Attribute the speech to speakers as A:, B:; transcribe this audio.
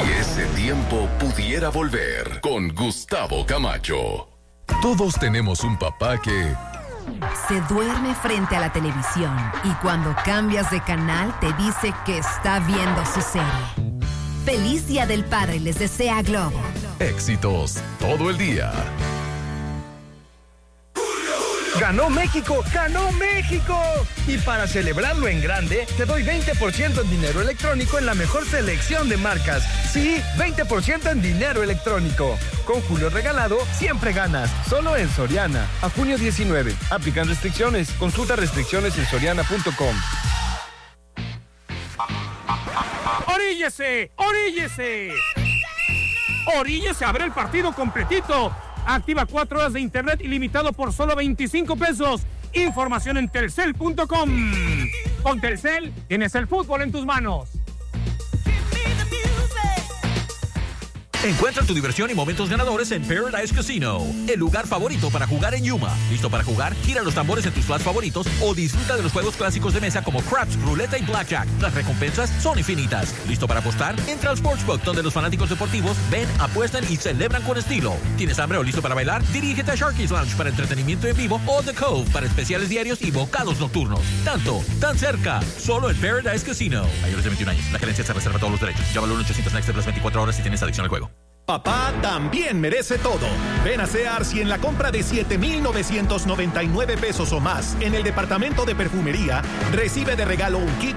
A: ese tiempo pudiera volver con Gustavo Camacho. Todos tenemos un papá que
B: se duerme frente a la televisión y cuando cambias de canal te dice que está viendo su serie. Feliz Día del Padre les desea Globo.
A: Éxitos todo el día.
C: ¡Ganó México! ¡Ganó México! Y para celebrarlo en grande, te doy 20% en dinero electrónico en la mejor selección de marcas. Sí, 20% en dinero electrónico. Con Julio Regalado, siempre ganas. Solo en Soriana. A junio 19. Aplican restricciones. Consulta restricciones en soriana.com.
D: ¡Oríllese! ¡Oríllese! ¡Oríllese! ¡Abre el partido completito! Activa 4 horas de internet ilimitado por solo 25 pesos. Información en telcel.com. Con Telcel tienes el fútbol en tus manos.
E: Encuentra tu diversión y momentos ganadores en Paradise Casino, el lugar favorito para jugar en Yuma. ¿Listo para jugar? Gira los tambores en tus slots favoritos o disfruta de los juegos clásicos de mesa como Craps, Ruleta y Blackjack. Las recompensas son infinitas. ¿Listo para apostar? Entra al Sportsbook, donde los fanáticos deportivos ven, apuestan y celebran con estilo. ¿Tienes hambre o listo para bailar? Dirígete a Sharky's Lounge para entretenimiento en vivo o The Cove para especiales diarios y bocados nocturnos. Tan cerca, solo en Paradise Casino. Mayores de 21 años. La gerencia se reserva todos los derechos. Llámalo al 1-800 Next las 24 horas si tienes adicción al juego.
F: Papá también merece todo. Ven a Sears y en la compra de 7,999 pesos o más en el departamento de perfumería, recibe de regalo un kit